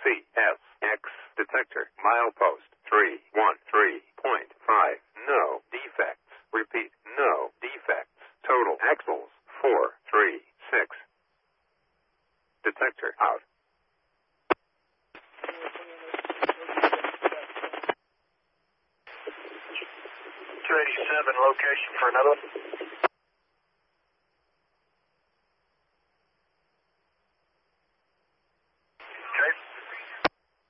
CSX detector, milepost 313.5. No defects. Repeat, no defects. Total axles 436. Detector out. 287, location for another one.